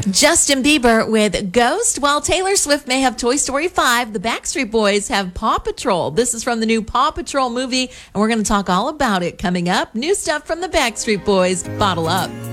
Justin Bieber with Ghost. While Taylor Swift may have Toy Story 5, the Backstreet Boys have Paw Patrol. This is from the new Paw Patrol movie, and we're going to talk all about it coming up. New stuff from the Backstreet Boys. Bottle up.